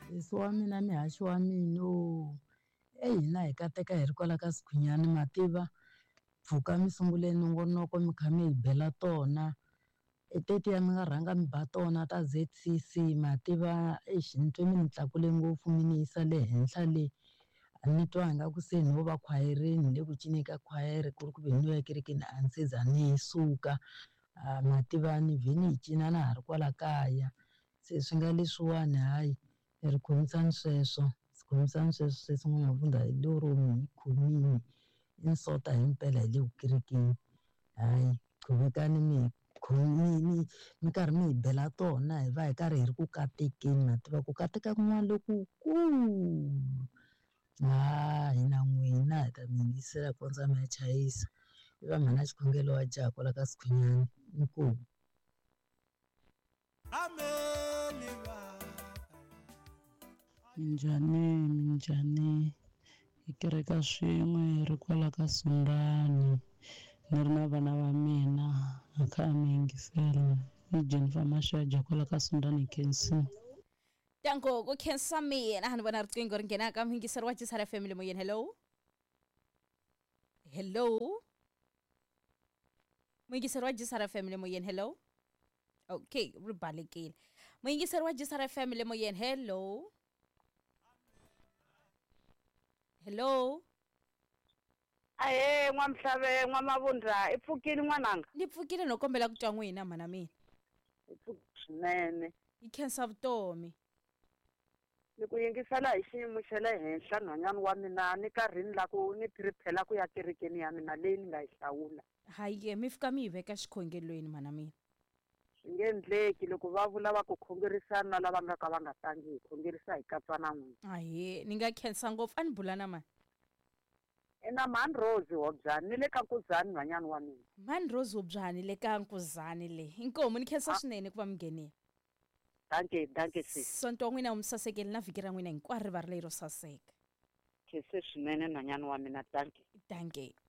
Sesi wa mina mihaxi wa mina hina hi kateka hi ri kwala ka Sikhwinyani mativa pfuka mi sungule nongonoko mi kha mi hi bela tona tetiya mi nga rhanga mi ba tona ta ZCC mativa ni twe mi ni tlakule ngopfu mi ni yisa le henhla le a ni twa nga ku se no va khwayerini ni le ku cineni ka khwayere ku ri ku ve ni ya kerekeni a ni se za ni yi suka mativa ni vhini hi cina na ha ri kwala kaya se swi nga leswiwani hayi hi ri khomisani sweswo sweswo n'wamavundla hi lero mi hi khomini i nsota himpela hi le ku kerekeni hayi qhuvekani mi karhi mi hi bela tona hi va hi karhi hi ri ku katekeni mativa ku kateka kun'wana lokukulu hina n'wina hi ta mi yingisela kondza mi ya chayisa i va mhana xikhongelo wa jaha kwala ka Sikhwinyani inkomu. Minjhani hi kereka swin'we hi ri kwala ka Sundani ni ri na vana va mina a kha a mi yingisela i Jennifer Mashaja kwala ka Sundani Kensington. Danko ku khensa mina ni vona riqingho ri nghena ka muyingiseri wa Jisara Family moyeni. Hello muyingiseri wa Jisara Family moyeni. Hello okay ri balekile muyingiseri wa Jisara Family moyeni. Hello Ahe n'wamhlave n'wamavundla i pfukile n'wananga. ni pfukile no kombela ku twa n'wina mhana mina. I pfuki swinene. Yi khensa vutomi. Ni ku yingisela hi xiyimo xa le henhla nhwanyana wa mina ni karhi ni la ku ni phiriphela ku ya kerekeni ya mina leyi ni nga yi hlawula. Hayi mi fika mi yi veka xikhongelweni mhana mina. Swi nge endleki loko va vula va ku khongerisana na lava nga ka va nga tangi hi khongerisa hi katsana n'wina. Ahe ni nga khensa ngopfu a ni bula na mani. Na Mani Rose Hobzani ni le ka Nkuzani nhwanyana wa mina. Mani Rose Hobzani le ka Nkuzani le inkomu ni khensa swinene ku va mi nghenile. Danke sis. Sonto wa n'wina sasekeli na vhiki ra n'wina hinkwaro ri va ri leyi ro saseka. Khese swinene nhwanyana wa mina danke.